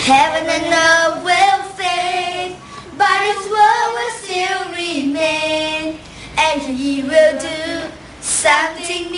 Heaven and earth will fade, but His word will still remain, and He will do something new.